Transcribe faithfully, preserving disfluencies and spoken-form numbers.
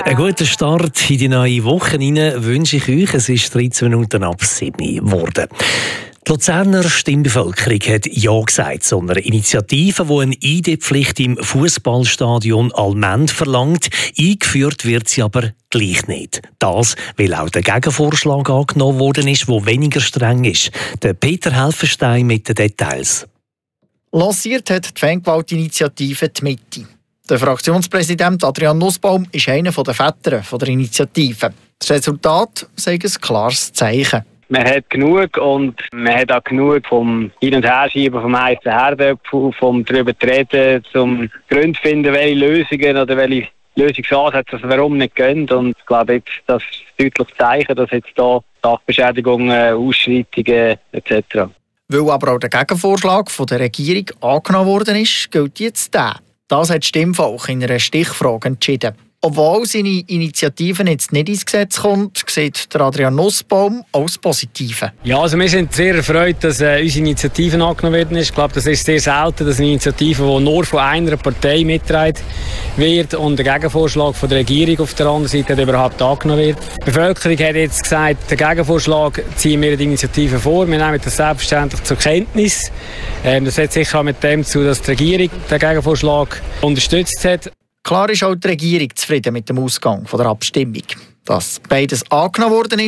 Einen guten Start in die neue Woche wünsche ich euch. Es ist dreizehn Minuten ab sieben geworden. Die Luzerner Stimmbevölkerung hat Ja gesagt zu einer Initiative, die eine I D-Pflicht im Fußballstadion Allmend verlangt. Eingeführt wird sie aber gleich nicht. Das, weil auch der Gegenvorschlag angenommen worden ist, der weniger streng ist. Der Peter Helfenstein mit den Details. Lanciert hat die Fangewalt-Initiative die Mitte. Der Fraktionspräsident Adrian Nussbaum ist einer der Väter der Initiative. Das Resultat sei ein klares Zeichen. Man hat genug und man hat auch genug vom Hin- und Herschieben, vom heißen Herdöpfel, vom darüber reden, zum Grund finden, welche Lösungen oder welche Lösungsansätze warum nicht gehen. Und ich glaube, jetzt das ist ein deutliches Zeichen, dass jetzt hier Sachbeschädigungen, Ausschreitungen et cetera. Weil aber auch der Gegenvorschlag von der Regierung angenommen worden ist, gilt jetzt der. Das hat das Stimmvolk in einer Stichfrage entschieden. Obwohl seine Initiative jetzt nicht ins Gesetz kommt, sieht der Adrian Nussbaum als Positive. Ja, also wir sind sehr erfreut, dass äh, unsere Initiative angenommen wird. Ich glaube, das ist sehr selten, dass eine Initiative, die nur von einer Partei mitgetragen wird und der Gegenvorschlag von der Regierung auf der anderen Seite überhaupt angenommen wird. Die Bevölkerung hat jetzt gesagt, den Gegenvorschlag ziehen wir die Initiative vor. Wir nehmen das selbstverständlich zur Kenntnis. Ähm, das hat sicher auch mit dem zu, dass die Regierung den Gegenvorschlag unterstützt hat. Klar ist auch die Regierung zufrieden mit dem Ausgang der Abstimmung. Dass beides angenommen worden ist,